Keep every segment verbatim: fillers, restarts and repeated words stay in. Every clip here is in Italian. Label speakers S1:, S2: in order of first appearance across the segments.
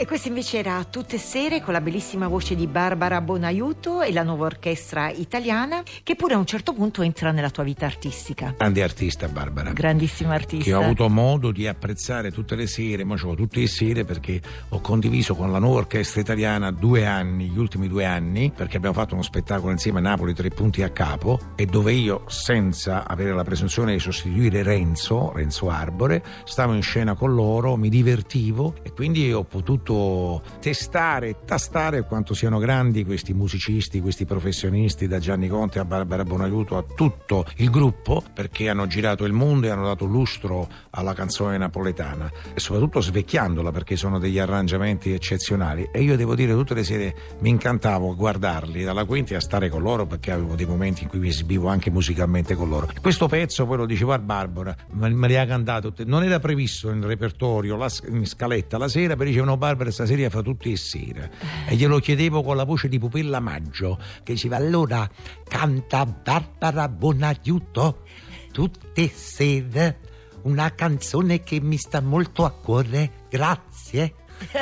S1: E questa invece era Tutte sere, con la bellissima voce di Barbara Bonaiuto e la nuova orchestra italiana, che pure a un certo punto entra nella tua vita artistica.
S2: Grande artista Barbara.
S1: Grandissima artista.
S2: Che ho avuto modo di apprezzare tutte le sere, ma c'ho tutte le sere perché ho condiviso con la nuova orchestra italiana due anni, gli ultimi due anni, perché abbiamo fatto uno spettacolo insieme a Napoli, Tre punti a capo, e dove io, senza avere la presunzione di sostituire Renzo, Renzo Arbore, stavo in scena con loro, mi divertivo e quindi ho potuto testare e tastare quanto siano grandi questi musicisti, questi professionisti, da Gianni Conte a Barbara Bonaiuto a tutto il gruppo, perché hanno girato il mondo e hanno dato lustro alla canzone napoletana e soprattutto svecchiandola, perché sono degli arrangiamenti eccezionali. E io devo dire, tutte le sere mi incantavo a guardarli dalla quinta e a stare con loro, perché avevo dei momenti in cui mi esibivo anche musicalmente con loro. Questo pezzo poi lo dicevo a Barbara, me li ha cantato, non era previsto nel repertorio, la, in scaletta la sera, però dicevano Barbara stasera fa tutte le sere, e glielo chiedevo con la voce di Pupilla Maggio, che diceva: allora canta Barbara Bonaiuto tutte sere, una canzone che mi sta molto a cuore, grazie.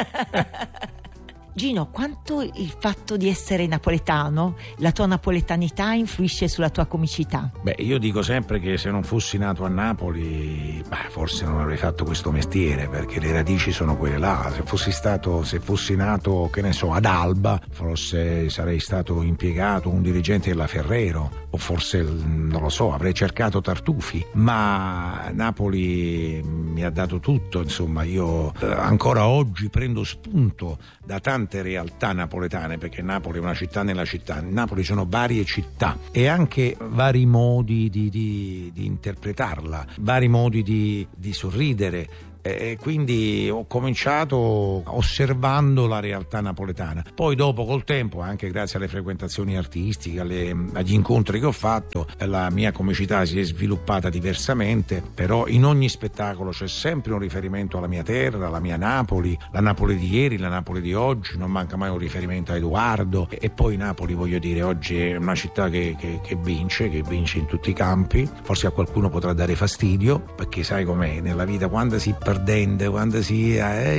S1: Gino, quanto il fatto di essere napoletano, la tua napoletanità influisce sulla tua comicità?
S2: Beh, io dico sempre che se non fossi nato a Napoli, beh, forse non avrei fatto questo mestiere, perché le radici sono quelle là. Se fossi stato, se fossi nato, che ne so, ad Alba, forse sarei stato impiegato, un dirigente della Ferrero, o forse, non lo so, avrei cercato Tartufi. Ma Napoli mi ha dato tutto, insomma. Io eh, ancora oggi prendo spunto da tante realtà napoletane, perché Napoli è una città nella città. In Napoli sono varie città e anche vari modi di, di, di interpretarla, vari modi di, di sorridere. E quindi ho cominciato osservando la realtà napoletana. Poi dopo, col tempo, anche grazie alle frequentazioni artistiche, alle, agli incontri che ho fatto, la mia comicità si è sviluppata diversamente, però in ogni spettacolo c'è sempre un riferimento alla mia terra, alla mia Napoli, la Napoli di ieri, la Napoli di oggi, non manca mai un riferimento a Edoardo. E poi Napoli, voglio dire, oggi è una città che, che, che vince, che vince in tutti i campi. Forse a qualcuno potrà dare fastidio, perché sai com'è nella vita, quando si perdente, quando si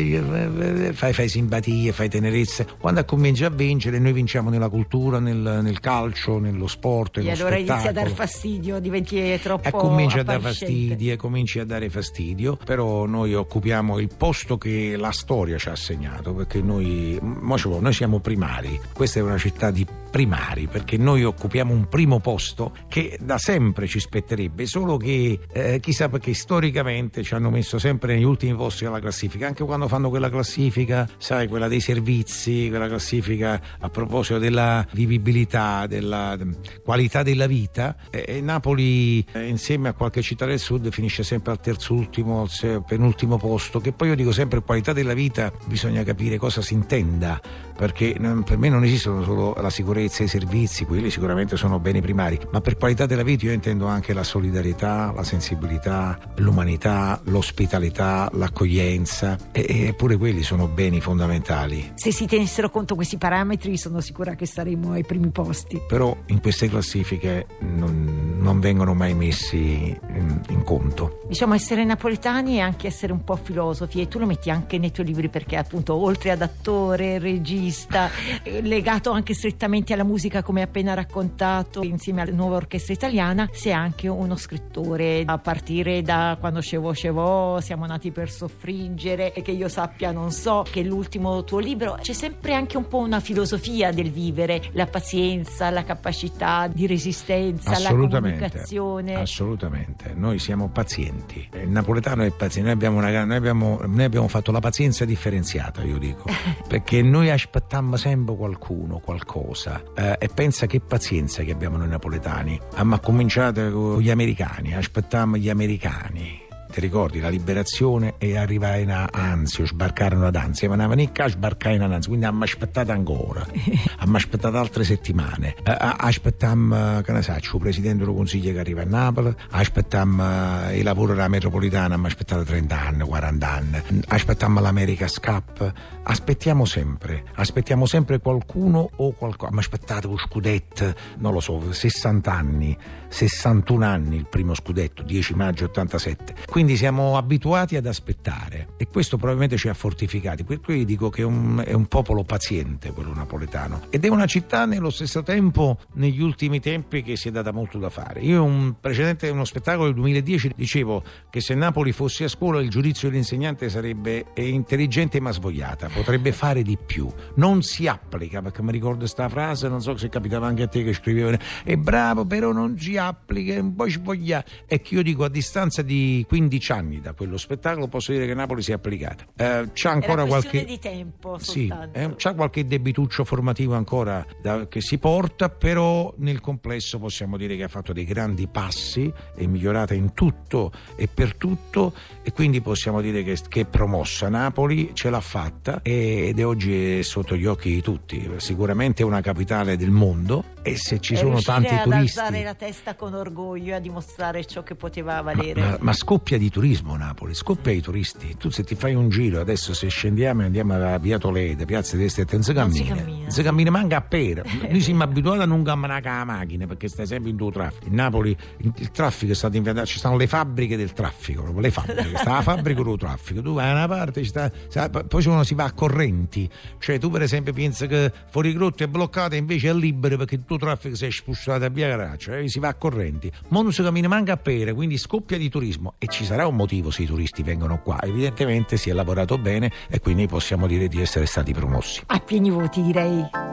S2: eh, fai, fai simpatie, fai tenerezze, quando cominci a vincere, noi vinciamo nella cultura, nel, nel calcio, nello sport, nello
S1: e allora
S2: spettacolo.
S1: Inizi a dar fastidio, diventi troppo
S2: e cominci a dar
S1: appariscente.
S2: fastidio e cominci a dare fastidio, però noi occupiamo il posto che la storia ci ha assegnato, perché noi, noi siamo primari, questa è una città di primari, perché noi occupiamo un primo posto che da sempre ci spetterebbe, solo che eh, chissà perché storicamente ci hanno messo sempre negli ultimi posti della classifica, anche quando fanno quella classifica, sai, quella dei servizi, quella classifica a proposito della vivibilità, della qualità della vita, e Napoli eh, insieme a qualche città del sud finisce sempre al terzultimo, al penultimo posto, che poi io dico sempre qualità della vita, bisogna capire cosa si intenda, perché per me non esistono solo la sicurezza e i servizi, quelli sicuramente sono beni primari, ma per qualità della vita io intendo anche la solidarietà, la sensibilità, l'umanità, l'ospitalità, l'accoglienza, e, e pure quelli sono beni fondamentali.
S1: Se si tenessero conto questi parametri, sono sicura che saremmo ai primi posti.
S2: Però in queste classifiche non, non vengono mai messi in, in conto.
S1: Diciamo, essere napoletani è anche essere un po' filosofi, e tu lo metti anche nei tuoi libri, perché appunto oltre ad attore, regista, legato anche strettamente alla musica, come appena raccontato, insieme alla nuova orchestra italiana, sei anche uno scrittore, a partire da Quando scevò scevò, Siamo nati per soffriggere, e che io sappia non so, che è l'ultimo tuo libro. C'è sempre anche un po' una filosofia del vivere, la pazienza, la capacità di resistenza, la comunicazione.
S2: Assolutamente, noi siamo pazienti, il napoletano è paziente, noi abbiamo, una, noi abbiamo, noi abbiamo fatto la pazienza differenziata, io dico, perché noi aspettiamo sempre qualcuno, qualcosa, eh, e pensa che pazienza che abbiamo noi napoletani. Abbiamo cominciato con gli americani, aspettiamo gli americani. Ti ricordi la liberazione e arrivai a Anzio, sbarcarono ad Anzio, ma non mica sbarcai ad Anzio, quindi abbiamo aspettato ancora, abbiamo aspettato altre settimane, eh, aspettammo, che ne so, il Presidente del Consiglio che arriva a Napoli, aspettammo il lavoro della metropolitana, abbiamo aspettato trenta anni, quaranta anni, aspettammo l'America Scap, aspettiamo sempre, aspettiamo sempre qualcuno o qualcosa, abbiamo aspettato lo scudetto, non lo so, sessanta anni, sessantuno anni il primo scudetto, dieci maggio ottantasette. quindi siamo abituati ad aspettare e questo probabilmente ci ha fortificati. Per cui dico che è un, è un popolo paziente quello napoletano, ed è una città nello stesso tempo, negli ultimi tempi, che si è data molto da fare. Io un precedente uno spettacolo del duemiladieci dicevo che se Napoli fosse a scuola il giudizio dell'insegnante sarebbe intelligente ma svogliata, potrebbe fare di più, non si applica, perché mi ricordo sta frase, non so se capitava anche a te che scrivevi, è bravo però non si applica, è un po' svogliato. E che io dico, a distanza di quindici anni da quello spettacolo posso dire che Napoli si è applicata. Eh, c'è ancora qualche
S1: di tempo
S2: sì, eh, c'è qualche debituccio formativo ancora da, che si porta, però nel complesso possiamo dire che ha fatto dei grandi passi, è migliorata in tutto e per tutto, e quindi possiamo dire che, che è promossa. Napoli ce l'ha fatta ed è oggi sotto gli occhi di tutti, sicuramente è una capitale del mondo, e se ci
S1: e
S2: sono tanti
S1: ad
S2: turisti
S1: alzare la testa con orgoglio e a dimostrare ciò che poteva valere.
S2: Ma, ma, ma scoppia di turismo Napoli, scoppia di turisti. Tu se ti fai un giro adesso, se scendiamo e andiamo a Via Toledo, Piazza di Este, non si cammina, non si cammina, si cammina manca a pera. Noi siamo abituati a non camminare con la macchina perché stai sempre in tuo traffico. In Napoli il, il traffico è stato inventato, ci stanno le fabbriche del traffico, proprio le fabbriche, sta la fabbrica del traffico, tu vai da una parte, ci sta, poi uno si va a correnti, cioè tu per esempio pensi che fuori grotta è bloccata, invece è libera perché il tuo traffico si è spostato a Via Caracciolo, eh, si va a correnti, ma non si cammina manca a pera, quindi scoppia di turismo, e ci sarà un motivo se i turisti vengono qua. Evidentemente si è lavorato bene e quindi possiamo dire di essere stati promossi
S1: a pieni voti, direi.